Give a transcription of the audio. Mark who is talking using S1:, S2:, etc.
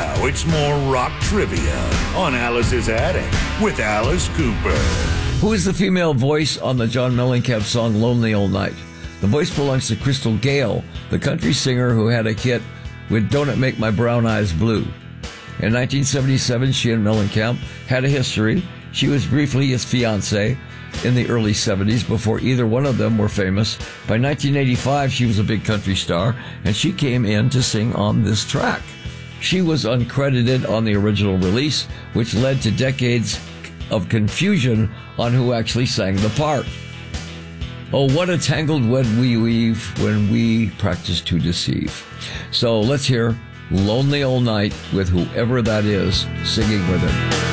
S1: Now it's more rock trivia on Alice's Attic with Alice Cooper.
S2: Who is the female voice on the John Mellencamp song Lonely Old Night? The voice belongs to Crystal Gale, the country singer who had a hit with Don't It Make My Brown Eyes Blue. In 1977, she and Mellencamp had a history. She was briefly his fiancée in the early 70s before either one of them were famous. By 1985, she was a big country star, and she came in to sing on this track. She was uncredited on the original release, which led to decades of confusion on who actually sang the part. Oh, what a tangled web we weave when we practice to deceive. So let's hear Lonely Old Night with whoever that is singing with him.